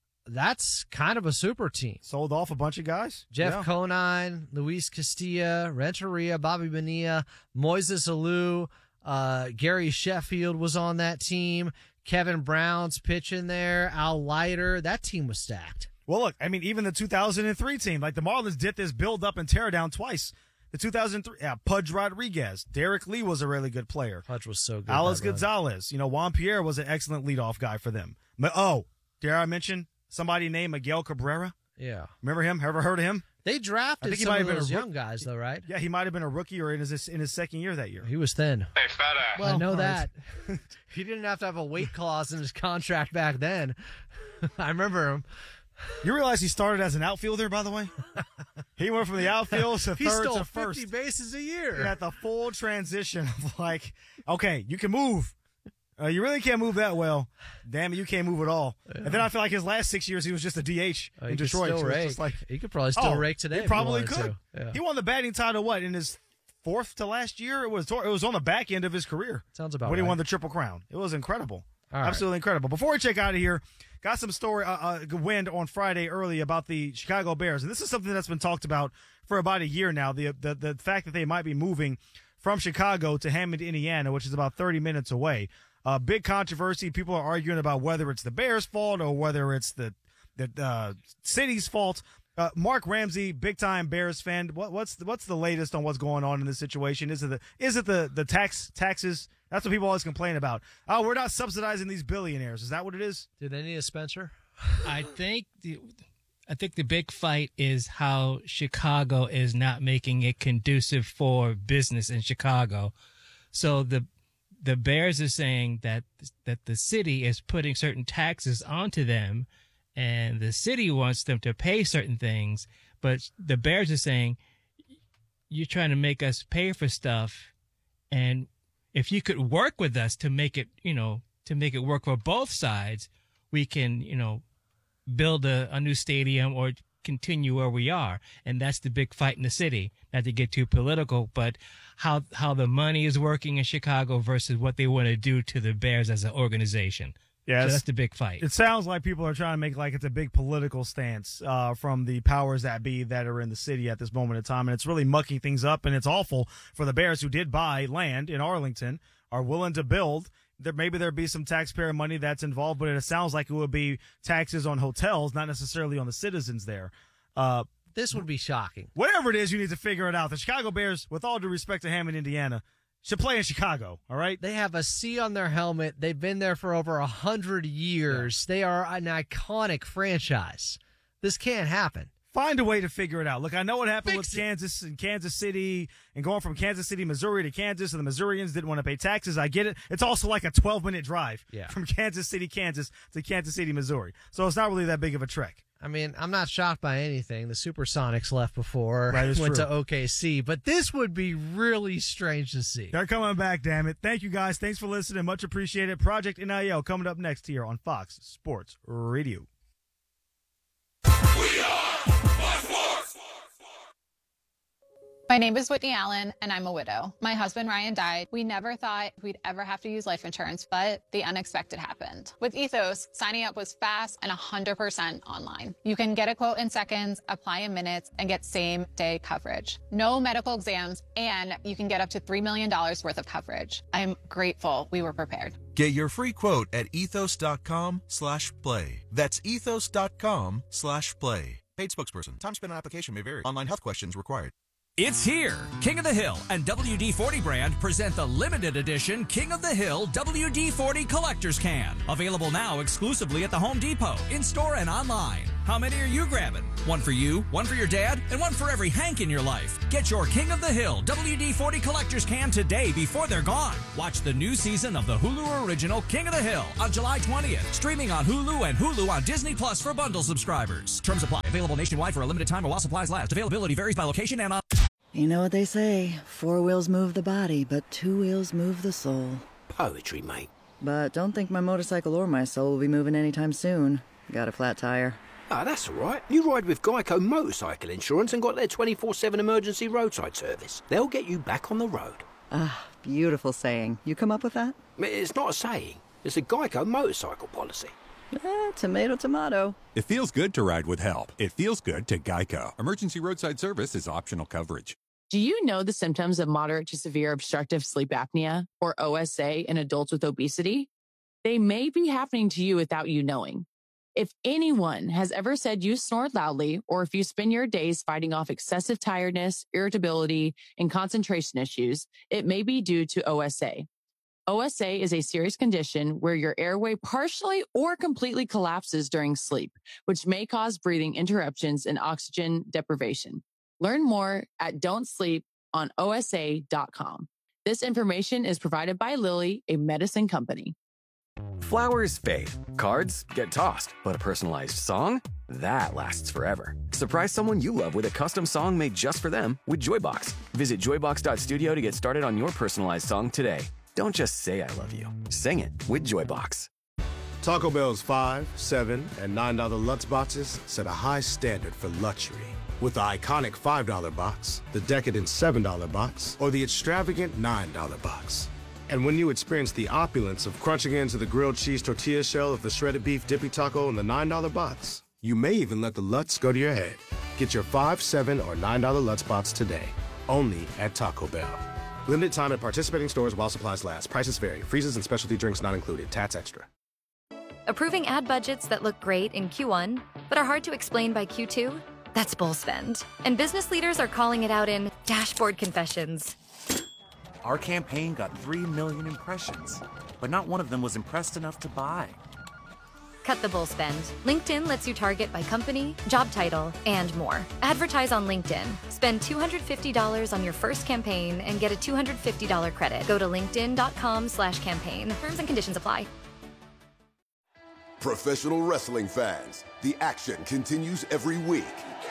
That's kind of a super team. Sold off a bunch of guys. Jeff Yeah. Conine, Luis Castilla, Renteria, Bobby Bonilla, Moises Alou, uh, Gary Sheffield was on that team. Kevin Brown's pitching there. Al Leiter. That team was stacked. Well, look, I mean, even the two thousand three team, like the Marlins did this build up and tear down twice. The two thousand three, yeah, Pudge Rodriguez. Derek Lee was a really good player. Pudge was so good. Alice that run. Gonzalez. You know, Juan Pierre was an excellent leadoff guy for them. Ma- Oh, dare I mention somebody named Miguel Cabrera? Yeah. Remember him? Ever heard of him? They I drafted think he some might of have been those a rook- young guys, though, right? Yeah, he might have been a rookie or in his in his second year that year. He was thin. Hey, fat ass. I know all that. right. He didn't have to have a weight clause in his contract back then. I remember him. You realize he started as an outfielder, by the way? He went from the outfield to He third stole to first. fifty bases a year. He had the full transition of like, okay, you can move. Uh, you really can't move that well. Damn it, you can't move at all. And then I feel like his last six years, he was just a D H Oh, in he could Detroit. still So it's rake. just like, He could probably still oh, rake today He if he probably wanted could. to. Yeah. He won the batting title, what, in his fourth to last year? It was it was on the back end of his career. Sounds about when he right. won the Triple Crown. It was incredible. All right. Absolutely incredible. Before we check out of here, got some story, uh, uh, wind on Friday early about the Chicago Bears. And this is something that's been talked about for about a year now. The, the, the fact that they might be moving from Chicago to Hammond, Indiana, which is about thirty minutes away. Uh, big controversy. People are arguing about whether it's the Bears' fault or whether it's the, the uh, city's fault. Uh, Mark Ramsey, big time Bears fan. What, what's the, what's the latest on what's going on in this situation? Is it the is it the the tax taxes? That's what people always complain about. Oh, we're not subsidizing these billionaires. Is that what it is? Do they need a Spencer? I think the I think the big fight is how Chicago is not making it conducive for business in Chicago. So the the Bears are saying that that the city is putting certain taxes onto them, and the city wants them to pay certain things. But the Bears are saying, you're trying to make us pay for stuff, and if you could work with us to make it, you know, to make it work for both sides, we can, you know, build a, a new stadium or continue where we are. And that's the big fight in the city. Not to get too political, but how how the money is working in Chicago versus what they want to do to the Bears as an organization. Yes. So that's the big fight. It sounds like people are trying to make like it's a big political stance uh, from the powers that be that are in the city at this moment in time. And it's really mucking things up. And it's awful for the Bears who did buy land in Arlington, are willing to build. There Maybe there'd be some taxpayer money that's involved, but it sounds like it would be taxes on hotels, not necessarily on the citizens there. Uh, this would be shocking. Whatever it is, you need to figure it out. The Chicago Bears, with all due respect to Hammond, Indiana, should play in Chicago, all right? They have a C on their helmet. They've been there for over a hundred years. Yeah. They are an iconic franchise. This can't happen. Find a way to figure it out. Look, I know what happened Fix with it. Kansas and Kansas City and going from Kansas City, Missouri to Kansas, and the Missourians didn't want to pay taxes. I get it. It's also like a twelve-minute drive yeah. from Kansas City, Kansas to Kansas City, Missouri. So it's not really that big of a trek. I mean, I'm not shocked by anything. The Supersonics left before, right, went true. to O K C, but this would be really strange to see. They're coming back, damn it. Thank you, guys. Thanks for listening. Much appreciated. Project N I L coming up next here on Fox Sports Radio. We are My name is Whitney Allen, and I'm a widow. My husband, Ryan, died. We never thought we'd ever have to use life insurance, but the unexpected happened. With Ethos, signing up was fast and one hundred percent online. You can get a quote in seconds, apply in minutes, and get same-day coverage. No medical exams, and you can get up to three million dollars worth of coverage. I'm grateful we were prepared. Get your free quote at ethos.com slash play. That's ethos.com slash play. Paid spokesperson. Time spent on application may vary. Online health questions required. It's here. King of the Hill and W D forty brand present the limited edition King of the Hill W D forty Collector's Can. Available now exclusively at the Home Depot, in-store and online. How many are you grabbing? One for you, one for your dad, and one for every Hank in your life. Get your King of the Hill W D forty Collector's Can today before they're gone. Watch the new season of the Hulu original King of the Hill on July twentieth. Streaming on Hulu and Hulu on Disney Plus for bundle subscribers. Terms apply. Available nationwide for a limited time or while supplies last. Availability varies by location and on... You know what they say, four wheels move the body, but two wheels move the soul. Poetry, mate. But don't think my motorcycle or my soul will be moving anytime soon. Got a flat tire. Ah, that's all right. You ride with Geico Motorcycle Insurance and got their twenty-four seven emergency roadside service. They'll get you back on the road. Ah, beautiful saying. You come up with that? It's not a saying. It's a Geico motorcycle policy. Eh, tomato, tomato. It feels good to ride with help. It feels good to Geico. Emergency roadside service is optional coverage. Do you know the symptoms of moderate to severe obstructive sleep apnea, or O S A, in adults with obesity? They may be happening to you without you knowing. If anyone has ever said you snore loudly, or if you spend your days fighting off excessive tiredness, irritability, and concentration issues, it may be due to O S A. O S A is a serious condition where your airway partially or completely collapses during sleep, which may cause breathing interruptions and oxygen deprivation. Learn more at don't sleep on O S A dot com. This information is provided by Lilly, a medicine company. Flowers fade, cards get tossed, but a personalized song? That lasts forever. Surprise someone you love with a custom song made just for them with Joybox. Visit joybox dot studio to get started on your personalized song today. Don't just say I love you. Sing it with Joybox. Taco Bell's five, seven, and nine dollar Lutz boxes set a high standard for luxury. With the iconic five dollar box, the decadent seven dollar box, or the extravagant nine dollar box. And when you experience the opulence of crunching into the grilled cheese tortilla shell of the shredded beef dippy taco in the nine dollar box, you may even let the Lutz go to your head. Get your five, seven, or nine dollar Lutz box today, only at Taco Bell. Limited time at participating stores while supplies last. Prices vary. Freezes and specialty drinks not included. Tats extra. Approving ad budgets that look great in Q one, but are hard to explain by Q two? That's bull spend. And business leaders are calling it out in dashboard confessions. Our campaign got three million impressions, but not one of them was impressed enough to buy. Cut the bull spend. LinkedIn lets you target by company, job title, and more. Advertise on LinkedIn. Spend two hundred fifty dollars on your first campaign and get a two hundred fifty dollars credit. Go to linkedin.com slash campaign. Terms and conditions apply. Professional wrestling fans, the action continues every week.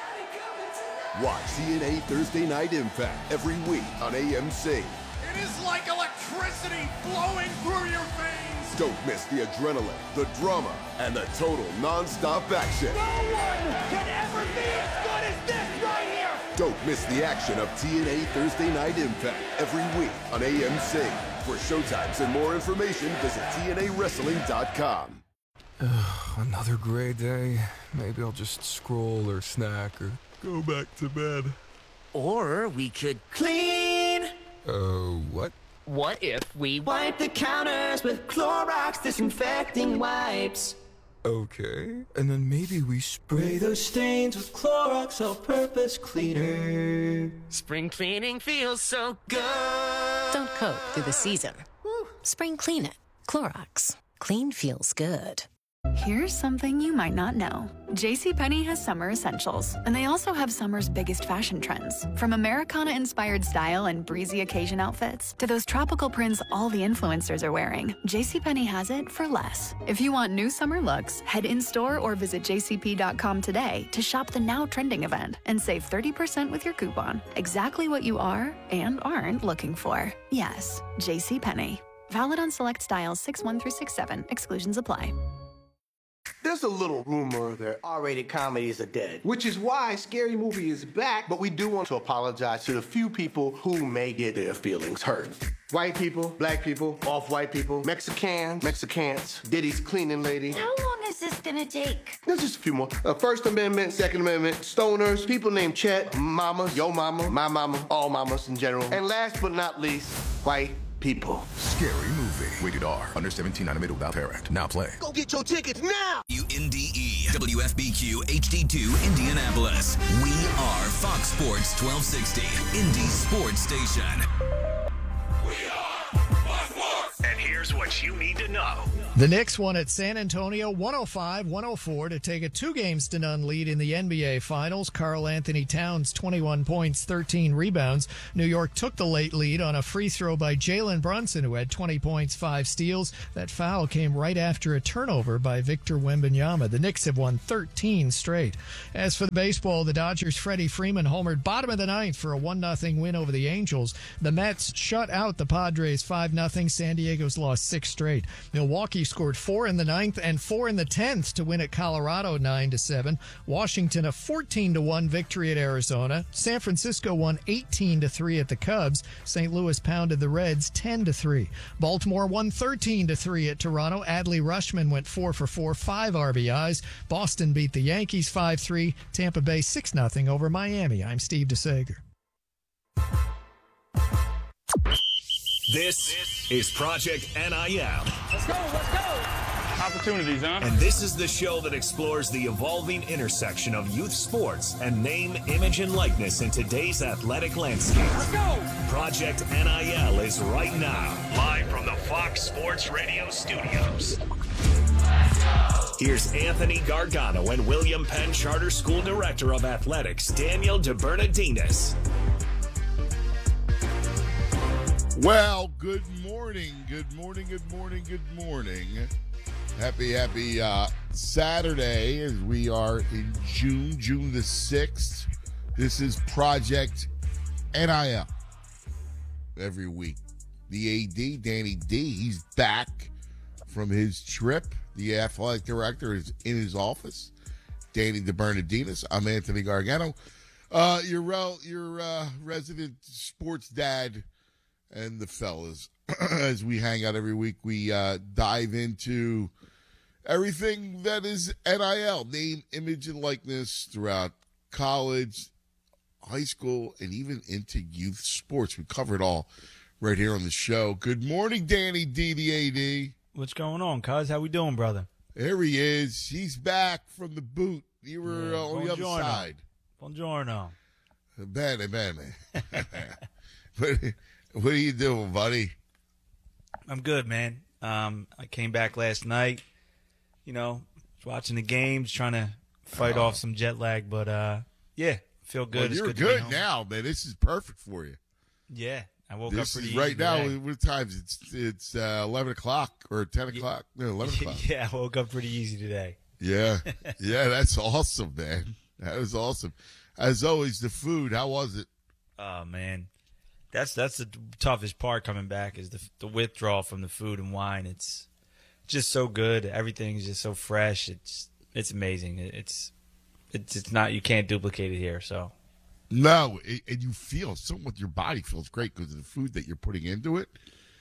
Watch T N A Thursday Night Impact every week on A M C. It is like electricity flowing through your veins. Don't miss the adrenaline, the drama, and the total non-stop action. No one can ever be as good as this right here. Don't miss the action of T N A Thursday Night Impact every week on A M C. For showtimes and more information, visit T N A wrestling dot com. Another gray day. Maybe I'll just scroll or snack or go back to bed. Or we could clean. Oh, uh, what? What if we wipe the counters with Clorox disinfecting wipes? Okay, and then maybe we spray those stains with Clorox all-purpose cleaner. Spring cleaning feels so good. Don't cope through the season. Woo. Spring clean it. Clorox. Clean feels good. Here's something you might not know. JCPenney has summer essentials, and they also have summer's biggest fashion trends. From Americana-inspired style and breezy occasion outfits to those tropical prints all the influencers are wearing, JCPenney has it for less. If you want new summer looks, head in-store or visit j c p dot com today to shop the now trending event and save thirty percent with your coupon. Exactly what you are and aren't looking for. Yes, JCPenney. Valid on select styles six one through six seven. Exclusions apply. The There's a little rumor that R-rated comedies are dead, which is why Scary Movie is back, but we do want to apologize to the few people who may get their feelings hurt. White people, black people, off-white people, Mexicans, Mexicans, Diddy's cleaning lady. How long is this gonna take? There's just a few more. Uh, First Amendment, Second Amendment, stoners, people named Chet, mama, yo mama, my mama, all mamas in general. And last but not least, white people. Scary Movie. Rated R. Under seventeen, animated without parent. Now play. Go get your tickets now! W N D E, W F B Q, H D two, Indianapolis. We are Fox Sports twelve sixty, Indy Sports Station. And here's what you need to know. The Knicks won at San Antonio one oh five one oh four to take a two games to none lead in the N B A Finals. Karl Anthony Towns, twenty-one points, thirteen rebounds. New York took the late lead on a free throw by Jalen Brunson, who had twenty points, five steals. That foul came right after a turnover by Victor Wembanyama. The Knicks have won thirteen straight. As for the baseball, the Dodgers' Freddie Freeman homered bottom of the ninth for a one nothing win over the Angels. The Mets shut out the Padres five nothing. San Diego's lost six straight. Milwaukee scored four in the ninth and four in the tenth to win at Colorado nine to seven. Washington a fourteen to one victory at Arizona. San Francisco won eighteen to three at the Cubs. Saint Louis pounded the Reds ten to three. Baltimore won thirteen to three at Toronto. Adley Rutschman went four for four, five R B Is. Boston beat the Yankees five three. Tampa Bay six nothing over Miami. I'm Steve DeSager. This is Project N I L. Let's go, let's go. Opportunities, huh? And this is the show that explores the evolving intersection of youth sports and name, image, and likeness in today's athletic landscape. Let's go. Project N I L is right now, live from the Fox Sports Radio studios. Here's Anthony Gargano and William Penn Charter School Director of Athletics, Daniel DeBernardinis. Well, good morning, good morning, good morning, good morning. Happy, happy uh, Saturday as we are in June, June the sixth. This is Project N I L. Every week. The A D, Danny D, he's back from his trip. The athletic director is in his office. Danny DeBernardinis. I'm Anthony Gargano. Uh, your, rel- your uh, resident sports dad and the fellas. As we hang out every week, we uh, dive into everything that is N I L, name, image, and likeness throughout college, high school, and even into youth sports. We cover it all right here on the show. Good morning, Danny D, the A D. What's going on, cuz? How we doing, brother? There he is. He's back from the boot. You were Yeah, uh, on the other buongiorno. side. Buongiorno. Bene, bene. what, what are you doing, buddy? I'm good, man. Um, I came back last night, you know, watching the games, trying to fight Oh. off some jet lag, but uh, yeah, feel good. Well, It's you're good, to be good home. now, man. This is perfect for you. Yeah, I woke This up pretty is right easy now. today. What times? It's it's uh, eleven o'clock or ten o'clock. No, eleven o'clock. Yeah, I woke up pretty easy today. Yeah, yeah, that's awesome, man. That was awesome. As always, the food. How was it? Oh man, that's that's the toughest part coming back is the the withdrawal from the food and wine. It's just so good. Everything's just so fresh. It's it's amazing. It- It's it's it's not you can't duplicate it here. So No, it, and you feel something with your body feels great because of the food that you're putting into it.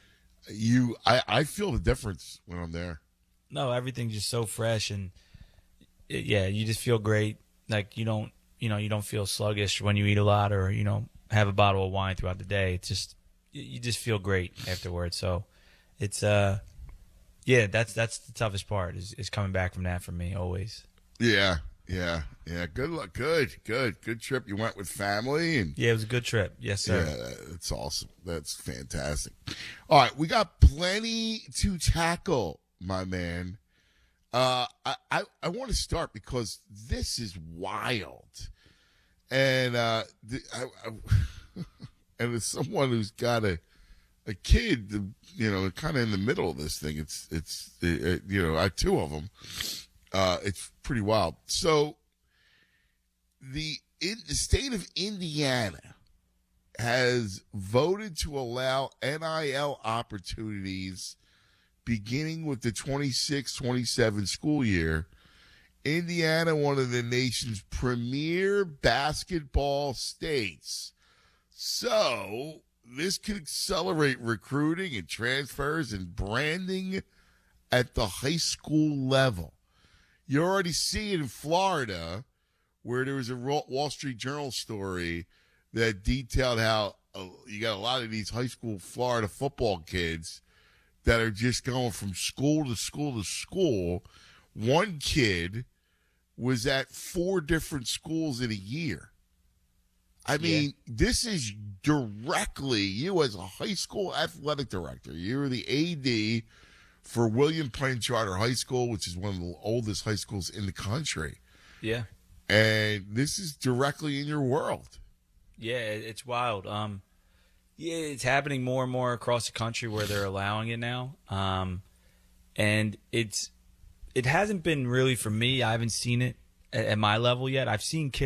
You, I, I feel the difference when I'm there. no, everything's just so fresh and it, yeah, you just feel great. Like you don't you know you don't feel sluggish when you eat a lot or you know have a bottle of wine throughout the day. It's just you you just feel great afterwards. So it's uh yeah, that's that's the toughest part is, is coming back from that for me always. Yeah, yeah, yeah. Good luck. Good, good, good trip. You went with family and Yeah, it was a good trip. Yes, sir. yeah, that's awesome. That's fantastic. All right, we got plenty to tackle, my man. Uh, I, I, I want to start because this is wild. And, uh, the, I, I, and as someone who's got a, a kid, you know, kind of in the middle of this thing, it's, it's, it, it, you know, I have two of them. Uh, it's pretty wild. So the, in, the state of Indiana has voted to allow N I L opportunities beginning with the twenty-six twenty-seven school year Indiana, one of the nation's premier basketball states. So this could accelerate recruiting and transfers and branding at the high school level. You already see it in Florida, where there was a Wall Street Journal story that detailed how uh, you got a lot of these high school Florida football kids that are just going from school to school to school. One kid was at four different schools in a year. I mean, yeah. This is directly you as a high school athletic director. You're the A D for William Penn Charter High School, which is one of the oldest high schools in the country. Yeah. And this is directly in your world. Yeah, it's wild. Um, yeah, it's happening more and more across the country where they're allowing it now. Um, and it's it hasn't been really for me. I haven't seen it at, at my level yet. I've seen kids